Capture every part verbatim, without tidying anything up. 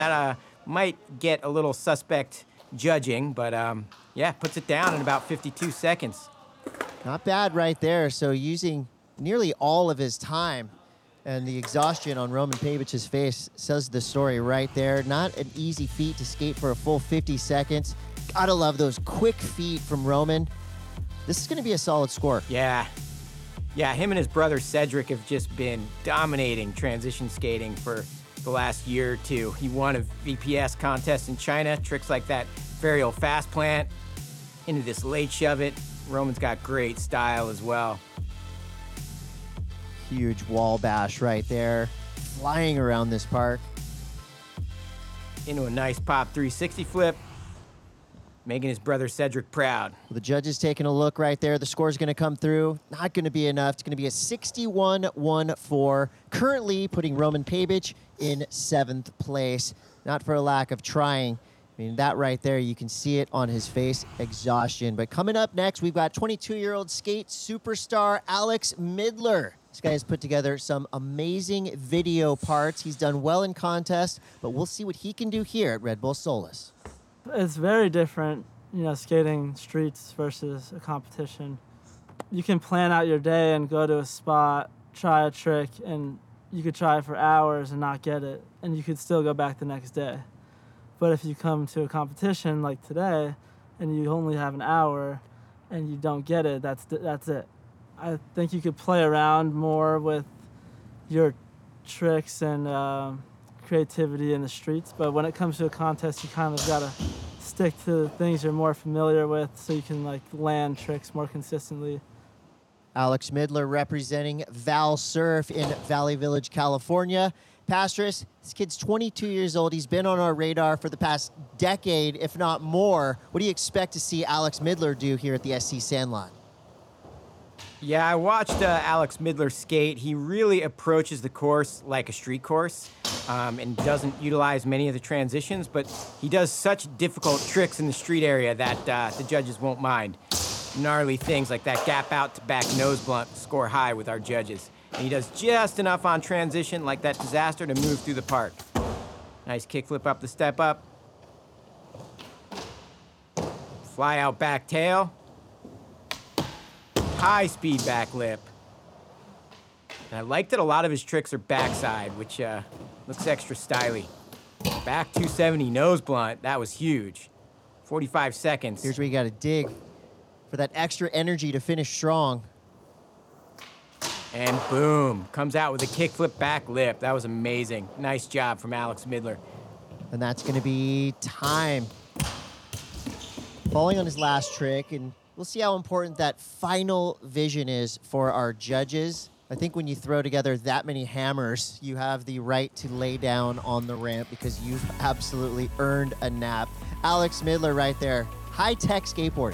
That uh, might get a little suspect judging, but um, yeah, puts it down in about fifty-two seconds. Not bad right there. So using nearly all of his time, and the exhaustion on Roman Pavic's face says the story right there. Not an easy feat to skate for a full fifty seconds. Gotta love those quick feet from Roman. This is gonna be a solid score. Yeah. Yeah, him and his brother Cedric have just been dominating transition skating for the last year or two. He won a V P S contest in China, tricks like that varial fast plant into this late shove it. Roman's got great style as well. Huge wall bash right there, flying around this park. Into a nice pop three sixty flip, making his brother Cedric proud. Well, the judges taking a look right there. The score's going to come through. Not going to be enough. It's going to be a sixty-one one four. Currently putting Roman Pavic in seventh place. Not for a lack of trying. I mean, that right there, you can see it on his face, exhaustion. But coming up next, we've got twenty-two-year-old skate superstar Alex Midler. This guy has put together some amazing video parts. He's done well in contests, but we'll see what he can do here at Red Bull Solus. It's very different, you know, skating streets versus a competition. You can plan out your day and go to a spot, try a trick, and you could try it for hours and not get it, and you could still go back the next day. But if you come to a competition like today and you only have an hour and you don't get it, that's that's it. I think you could play around more with your tricks and uh, creativity in the streets, but when it comes to a contest, you kind of gotta stick to the things you're more familiar with so you can like land tricks more consistently. Alex Midler representing Val Surf in Valley Village, California. Pastris, this kid's twenty-two years old. He's been on our radar for the past decade, if not more. What do you expect to see Alex Midler do here at the S C Sandlot? Yeah, I watched uh, Alex Midler skate. He really approaches the course like a street course um, and doesn't utilize many of the transitions, but he does such difficult tricks in the street area that uh, the judges won't mind. Gnarly things like that gap out to back nose blunt score high with our judges. And he does just enough on transition like that disaster to move through the park. Nice kickflip up the step up. Fly out back tail. High speed back lip. And I like that a lot of his tricks are backside, which uh, looks extra styly. Back two seventy nose blunt, that was huge. forty-five seconds. Here's where you gotta dig for that extra energy to finish strong. And boom, comes out with a kickflip back lip. That was amazing. Nice job from Alex Midler. And that's gonna be time. Falling on his last trick, and we'll see how important that final vision is for our judges. I think when you throw together that many hammers, you have the right to lay down on the ramp because you've absolutely earned a nap. Alex Midler right there, high-tech skateboarding.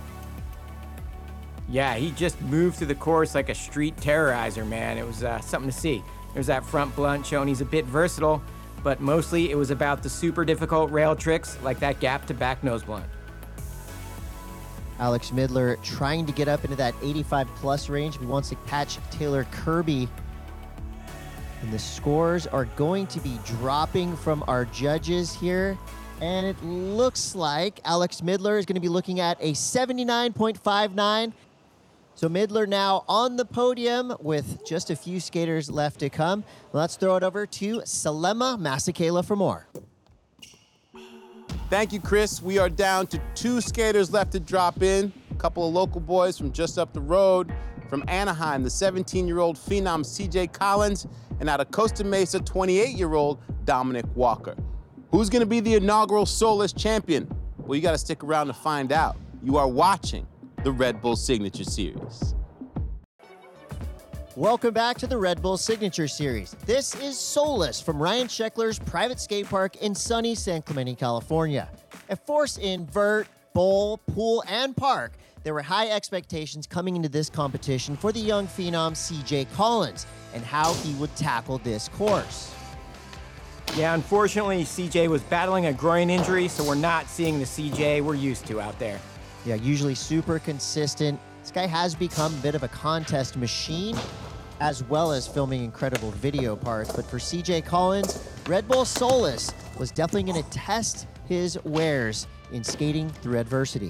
Yeah, he just moved through the course like a street terrorizer, man. It was uh, something to see. There's that front blunt showing he's a bit versatile, but mostly it was about the super difficult rail tricks like that gap to back nose blunt. Alex Midler trying to get up into that eighty-five plus range. He wants to catch Taylor Kirby. And the scores are going to be dropping from our judges here. And it looks like Alex Midler is going to be looking at a seventy-nine point five nine. So Midler now on the podium with just a few skaters left to come. Let's throw it over to Salema Masekela for more. Thank you, Chris. We are down to two skaters left to drop in. A couple of local boys from just up the road. From Anaheim, the seventeen-year-old phenom C J Collins, and out of Costa Mesa, twenty-eight-year-old Dominic Walker. Who's gonna be the inaugural Solus champion? Well, you gotta stick around to find out. You are watching the Red Bull Signature Series. Welcome back to the Red Bull Signature Series. This is Solus from Ryan Sheckler's private skate park in sunny San Clemente, California. At Force Invert, Bowl, Pool, and Park, there were high expectations coming into this competition for the young phenom C J Collins and how he would tackle this course. Yeah, unfortunately, C J was battling a groin injury, so we're not seeing the C J we're used to out there. Yeah, usually super consistent. This guy has become a bit of a contest machine, as well as filming incredible video parts. But for C J Collins, Red Bull Solus was definitely going to test his wares in skating through adversity.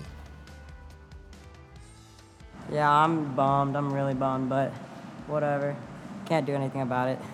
Yeah, I'm bummed. I'm really bummed, but whatever. Can't do anything about it.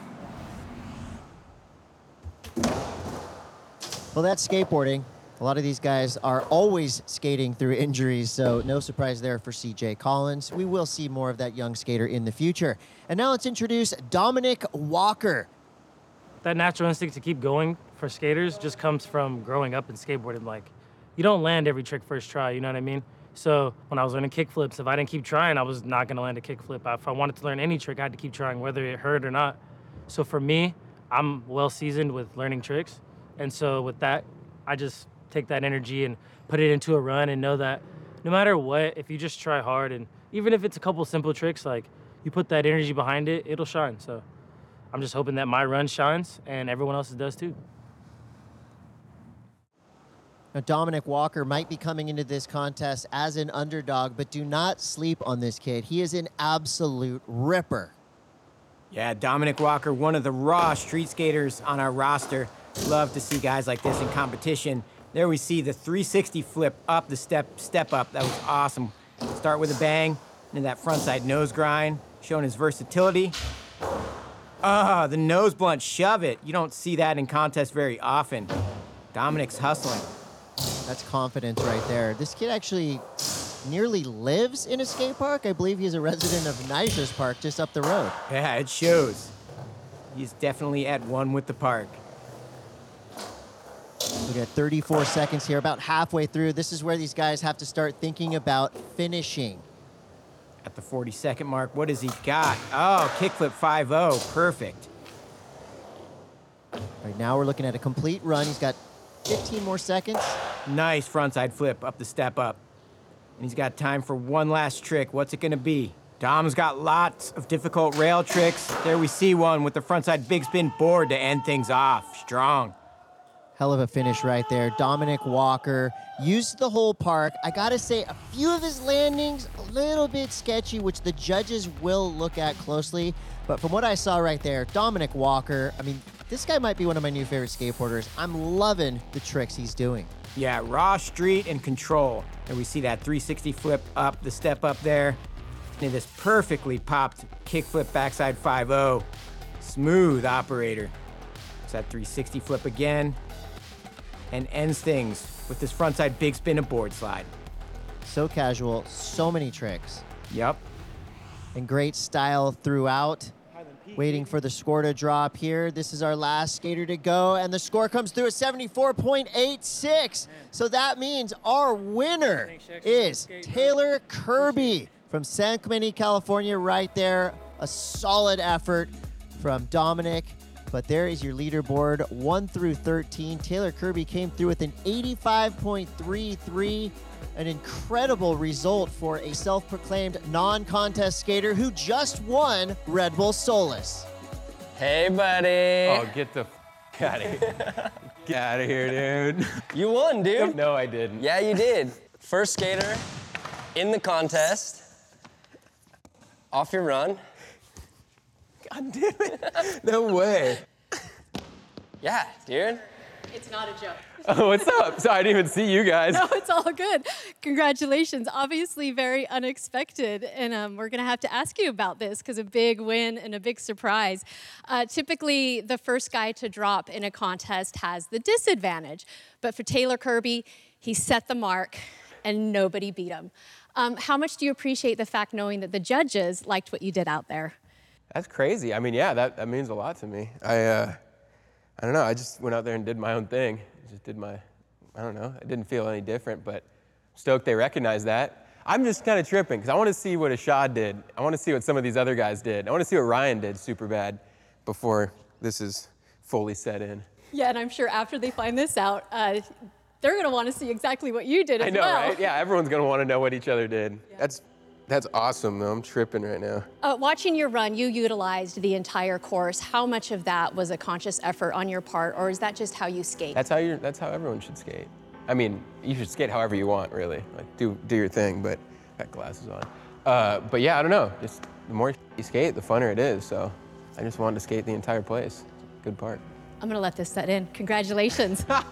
Well, that's skateboarding. A lot of these guys are always skating through injuries, so no surprise there for C J Collins. We will see more of that young skater in the future. And now let's introduce Dominic Walker. That natural instinct to keep going for skaters just comes from growing up in skateboarding. Like, you don't land every trick first try, you know what I mean? So when I was learning kickflips, if I didn't keep trying, I was not gonna land a kickflip. If I wanted to learn any trick, I had to keep trying, whether it hurt or not. So for me, I'm well seasoned with learning tricks. And so with that, I just take that energy and put it into a run and know that no matter what, if you just try hard, and even if it's a couple simple tricks, like you put that energy behind it, it'll shine. So I'm just hoping that my run shines and everyone else's does too. Now, Dominic Walker might be coming into this contest as an underdog, but do not sleep on this kid. He is an absolute ripper. Yeah, Dominic Walker, one of the raw street skaters on our roster. Love to see guys like this in competition. There we see the three sixty flip up the step, step up. That was awesome. Start with a bang, and that frontside nose grind, showing his versatility. Ah, the nose blunt shove it. You don't see that in contests very often. Dominic's hustling. That's confidence right there. This kid actually nearly lives in a skate park. I believe he's a resident of Nitrous Park just up the road. Yeah, it shows. He's definitely at one with the park. Look at thirty-four seconds here, about halfway through. This is where these guys have to start thinking about finishing. At the forty second mark, what has he got? Oh, kickflip five oh, perfect. Right now we're looking at a complete run. He's got fifteen more seconds. Nice frontside flip up the step up. And he's got time for one last trick. What's it gonna be? Dom's got lots of difficult rail tricks. There we see one with the frontside big spin board to end things off. Strong. Hell of a finish right there. Dominic Walker used the whole park. I gotta say, a few of his landings a little bit sketchy, which the judges will look at closely. But from what I saw right there, Dominic Walker, I mean, this guy might be one of my new favorite skateboarders. I'm loving the tricks he's doing. Yeah, raw street and control. And we see that three sixty flip up, the step up there. And this perfectly popped kickflip backside five oh. Smooth operator. It's that three sixty flip again. And ends things with this frontside big spin and board slide. So casual, so many tricks. Yep. And great style throughout. Waiting for the score to drop here. This is our last skater to go, and the score comes through at seventy-four point eight six. So that means our winner is Taylor Kirby from San Clemente, California, right there. A solid effort from Dominic. But there is your leaderboard, one through thirteen. Taylor Kirby came through with an eighty-five point three three, an incredible result for a self-proclaimed non-contest skater who just won Red Bull Solus. Hey, buddy. Oh, get the f out of here. Get out of here, dude. You won, dude. No, I didn't. Yeah, you did. First skater in the contest. Off your run. God damn it. No way. Yeah, dude. It's not a joke. Oh, what's up? So I didn't even see you guys. No, it's all good. Congratulations. Obviously very unexpected. And um, we're going to have to ask you about this because a big win and a big surprise. Uh, typically, the first guy to drop in a contest has the disadvantage. But for Taylor Kirby, he set the mark and nobody beat him. Um, how much do you appreciate the fact knowing that the judges liked what you did out there? That's crazy. I mean, yeah, that, that means a lot to me. I, uh, I don't know. I just went out there and did my own thing. Just did my, I don't know. I didn't feel any different, but stoked they recognized that. I'm just kind of tripping because I want to see what Ashad did. I want to see what some of these other guys did. I want to see what Ryan did super bad before this is fully set in. Yeah, and I'm sure after they find this out, uh, they're going to want to see exactly what you did as I know, well. right? Yeah, everyone's going to want to know what each other did. Yeah. That's That's awesome, though. I'm tripping right now. Uh, watching your run, you utilized the entire course. How much of that was a conscious effort on your part, or is that just how you skate? That's how you. That's how everyone should skate. I mean, you should skate however you want, really. Like, do do your thing, but got glasses on. Uh, but yeah, I don't know. Just the more you skate, the funner it is. So I just wanted to skate the entire place. Good part. I'm gonna let this set in. Congratulations.